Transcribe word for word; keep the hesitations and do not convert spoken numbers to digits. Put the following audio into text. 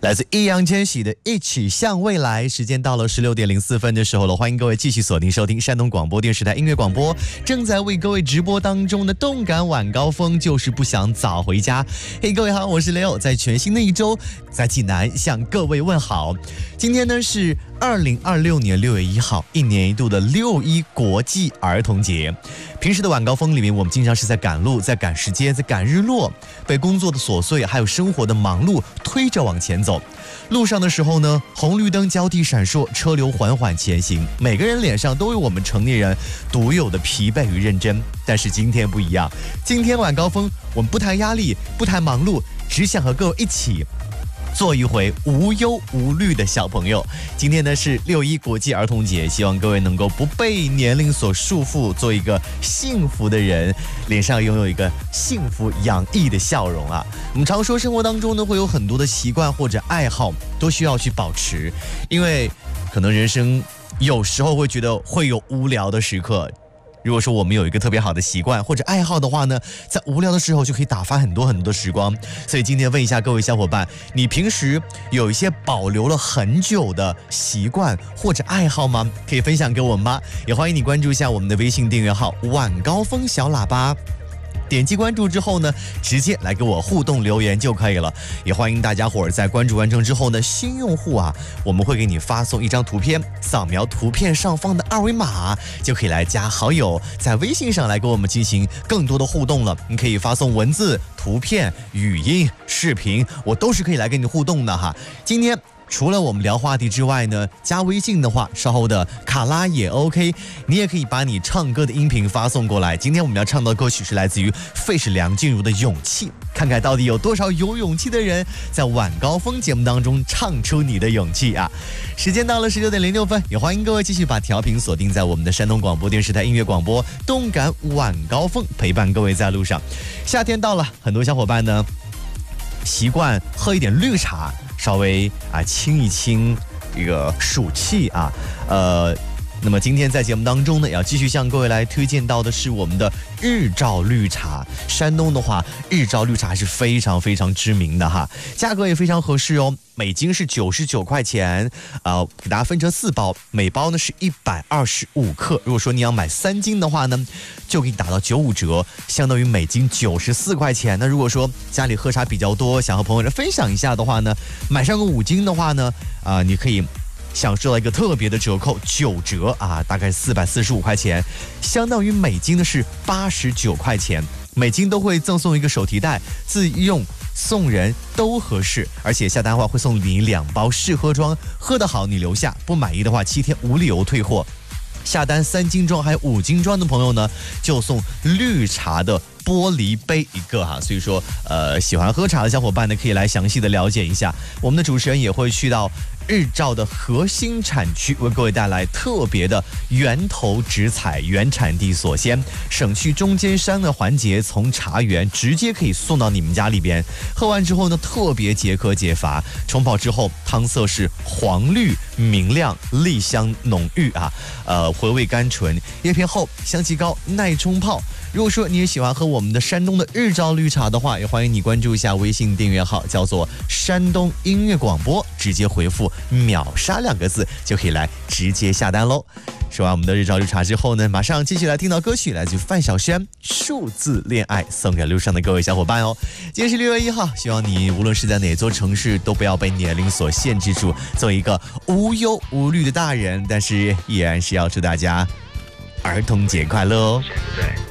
来自易烊千玺的《一起向未来》。时间到了十六点零四分的时候了，欢迎各位继续锁定收听山东广播电视台音乐广播，正在为各位直播当中的动感晚高峰，就是不想早回家。嘿，各位好，我是 Leo， 在全新的一周，在济南向各位问好。今天呢是二零二六年六月一号，一年一度的六一国际儿童节。平时的晚高峰里面，我们经常是在赶路，在赶时间，在赶日落，被工作的琐碎还有生活的忙碌推着往前走。路上的时候呢，红绿灯交替闪烁，车流缓缓前行，每个人脸上都有我们成年人独有的疲惫与认真。但是今天不一样，今天晚高峰，我们不谈压力，不谈忙碌，只想和各位一起做一回无忧无虑的小朋友。今天呢是六一国际儿童节，希望各位能够不被年龄所束缚，做一个幸福的人，脸上拥有一个幸福洋溢的笑容啊。我们常说生活当中呢会有很多的习惯或者爱好都需要去保持，因为可能人生有时候会觉得会有无聊的时刻。如果说我们有一个特别好的习惯或者爱好的话呢，在无聊的时候就可以打发很多很多的时光。所以今天问一下各位小伙伴，你平时有一些保留了很久的习惯或者爱好吗？可以分享给我们吗？也欢迎你关注一下我们的微信订阅号晚高峰小喇叭，点击关注之后呢，直接来给我互动留言就可以了。也欢迎大家伙儿在关注完成之后呢，新用户啊，我们会给你发送一张图片，扫描图片上方的二维码就可以来加好友，在微信上来跟我们进行更多的互动了。你可以发送文字、图片、语音、视频，我都是可以来跟你互动的哈。今天除了我们聊话题之外呢，加微信的话，稍后的卡拉也 OK， 你也可以把你唱歌的音频发送过来。今天我们要唱到的歌曲是来自于费氏梁静茹的《勇气》，看看到底有多少有勇气的人在晚高峰节目当中唱出你的勇气啊！时间到了十九点零六分，也欢迎各位继续把调频锁定在我们的山东广播电视台音乐广播动感晚高峰，陪伴各位在路上。夏天到了，很多小伙伴呢习惯喝一点绿茶，稍微啊清一清这个暑气啊，呃，那么今天在节目当中呢，也要继续向各位来推荐到的是我们的日照绿茶。山东的话，日照绿茶是非常非常知名的哈，价格也非常合适哦。每斤是九十九块钱，呃，给大家分成四包，每包呢是一百二十五克。如果说你要买三斤的话呢，就给你打到九五折，相当于每斤九十四块钱。那如果说家里喝茶比较多，想和朋友们分享一下的话呢，买上个五斤的话呢，啊、呃，你可以享受到一个特别的折扣，九折啊，大概四百四十五块钱，相当于每斤的是八十九块钱。每斤都会赠送一个手提袋，自用送人都合适，而且下单的话会送你两包试喝装，喝得好你留下，不满意的话七天无理由退货。下单三斤装还有五斤装的朋友呢，就送绿茶的玻璃杯一个哈。所以说，呃，喜欢喝茶的小伙伴呢，可以来详细的了解一下。我们的主持人也会去到日照的核心产区，为各位带来特别的源头直采，原产地所鲜，省去中间商的环节，从茶园直接可以送到你们家里边。喝完之后呢，特别解渴解乏，冲泡之后汤色是黄绿明亮，栗香浓郁啊，呃，回味甘醇，叶片厚，香气高，耐冲泡。如果说你也喜欢喝我们的山东的日照绿茶的话，也欢迎你关注一下微信订阅号，叫做山东音乐广播，直接回复秒杀两个字就可以来直接下单喽。说完我们的日照绿茶之后呢，马上继续来听到歌曲，来自范晓萱《数字恋爱》，送给路上的各位小伙伴哦。今天是六月一号，希望你无论是在哪座城市，都不要被年龄所限制住，做一个无忧无虑的大人，但是依然是要祝大家儿童节快乐哦。